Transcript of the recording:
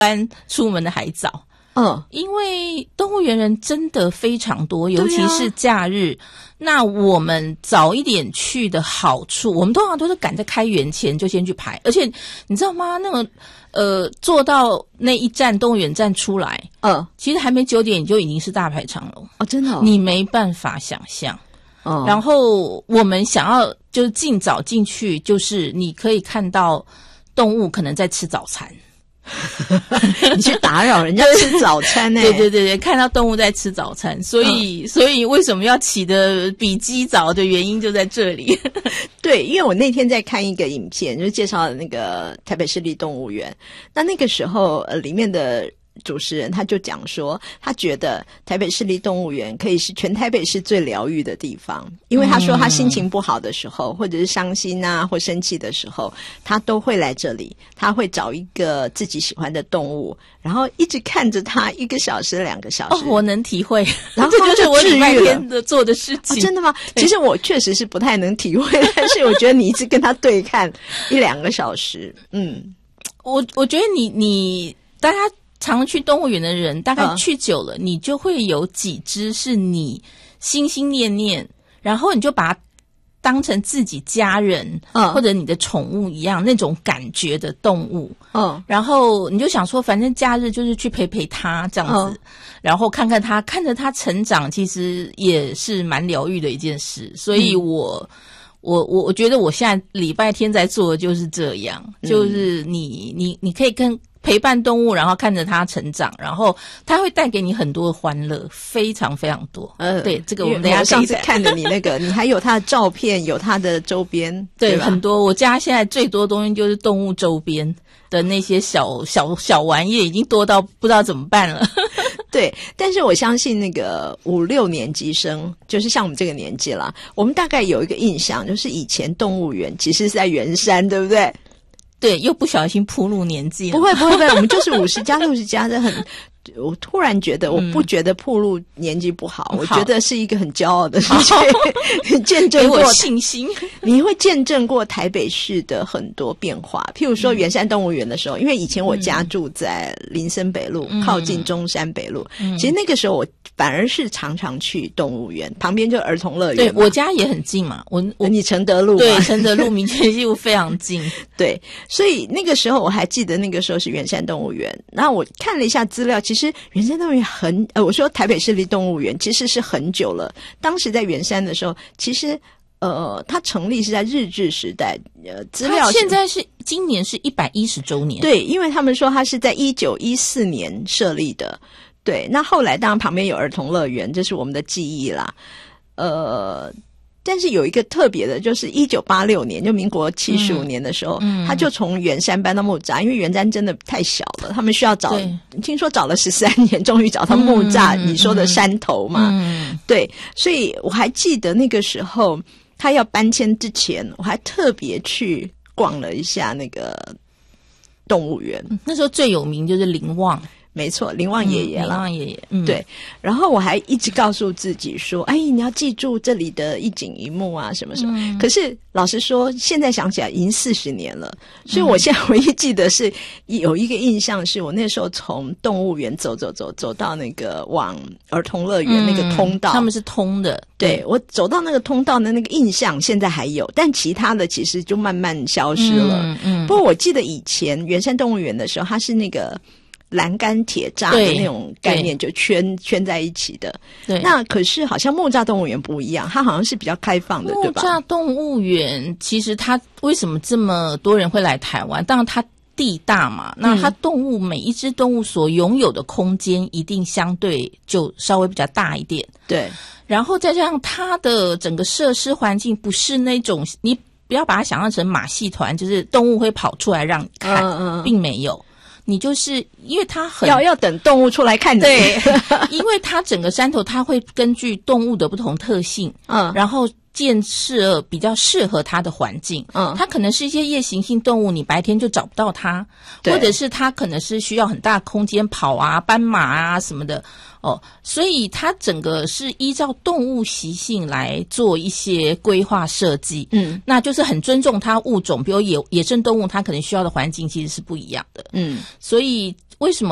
班出门的还早。因为动物园人真的非常多，尤其是假日。那我们早一点去的好处，我们通常都是赶在开园前就先去排，而且你知道吗？那个坐到那一站动物园站出来，其实还没9点就已经是大排长龙哦，真的你没办法想象。然后我们想要就是尽早进去，就是你可以看到动物可能在吃早餐。 你去打扰人家吃早餐对对对对，看到动物在吃早餐，所以为什么要起得比鸡早的原因就在这里。 对，因为我那天在看一个影片，就是介绍那个台北市立动物园，那个时候里面的主持人他就讲说，他觉得台北市立动物园可以是全台北市最疗愈的地方，因为他说他心情不好的时候，或者是伤心啊或生气的时候，他都会来这里，他会找一个自己喜欢的动物，然后一直看着它1个小时2个小时。 我能体会， 然后这就是我礼拜天的做的事情。 真的吗？其实我确实是不太能体会，但是我觉得你一直跟他对看1-2个小时， 我觉得你大家常去动物园的人，大概去久了，你就会有几只是你心心念念，然后你就把它当成自己家人，或者你的宠物一样那种感觉的动物，然后你就想说，反正假日就是去陪陪它这样子，然后看看它，看着它成长，其实也是蛮疗愈的一件事。所以我觉得我现在礼拜天在做的就是这样，就是你可以陪伴动物，然后看着它成长，然后它会带给你很多的欢乐，非常非常多。对，这个我们等一下上次看了你那个，你还有它的照片，有它的周边， 对吧？很多。我家现在最多东西就是动物周边的那些小玩意，已经多到不知道怎么办了。 对，但是我相信那个5-6年级生，就是像我们这个年纪啦，我们大概有一个印象，就是以前动物园其实是在圆山，对不对？ 对，又不小心暴露年纪了。 不会，我们就是50加60加的很。我突然觉得，我不觉得暴露年纪不好，我觉得是一个很骄傲的事情。见证过， 给我信心。 你会见证过台北市的很多变化。譬如说圆山动物园的时候，因为以前我家住在林森北路，靠近中山北路，其实那个时候我反而是常常去动物园，旁边就儿童乐园。 对，我家也很近嘛， 你承德路嘛， 对，承德路民权西路非常近。 对，所以那个时候我还记得，那个时候是圆山动物园。那我看了一下资料，其实圆山动物园我说台北市立动物园其实是很久了。当时在圆山的时候，其实它成立是在日治时代，资料现在是今年是110周年。 对，因为他们说它是在1914年设立的。对，那后来当然旁边有儿童乐园，这是我们的记忆啦。但是有一个特别的，就是1986年，就民国75年的时候，他就从圆山搬到木栅，因为圆山真的太小了，他们需要听说找了13年，终于找到木栅，你说的山头嘛。对，所以我还记得那个时候他要搬迁之前，我还特别去逛了一下那个动物园。 那时候最有名就是林旺。 没错，林旺爷爷了。 林旺爷爷， 对。然后我还一直告诉自己说，你要记住这里的一景一幕啊，什么什么。可是老实说，现在想起来已经40年了，所以我现在唯一记得是有一个印象，是我那时候从动物园走到那个往儿童乐园那个通道， 他们是通的。 对，我走到那个通道的那个印象现在还有，但其他的其实就慢慢消失了。不过我记得以前圆山动物园的时候，它是那个栏杆铁栅的那种概念，就圈在一起的。对，那可是好像木栅动物园不一样，它好像是比较开放的，对吧？ 木栅动物园其实它为什么这么多人会来台湾？当然它地大嘛，那它每一只动物所拥有的空间一定相对就稍微比较大一点。 对， 然后再加上它的整个设施环境不是那种你不要把它想象成马戏团，就是动物会跑出来让你看，并没有。你就是因为它要等动物出来看你， 对，因为它整个山头它会根据动物的不同特性，然后建设比较适合它的环境。它可能是一些夜行性动物，你白天就找不到它，或者是它可能是需要很大空间跑啊、斑马啊什么的。所以它整个是依照动物习性来做一些规划设计。那就是很尊重它物种，比如野生动物，它可能需要的环境其实是不一样的。所以为什么